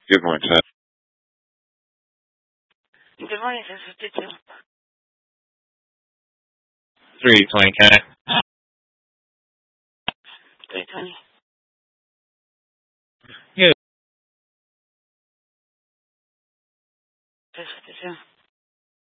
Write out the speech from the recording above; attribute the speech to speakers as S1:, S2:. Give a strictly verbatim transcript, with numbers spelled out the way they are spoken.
S1: Good morning, sir.
S2: Good morning, six fifty-two.
S1: three twenty, can
S2: three twenty.
S1: Yeah.
S2: six fifty-two.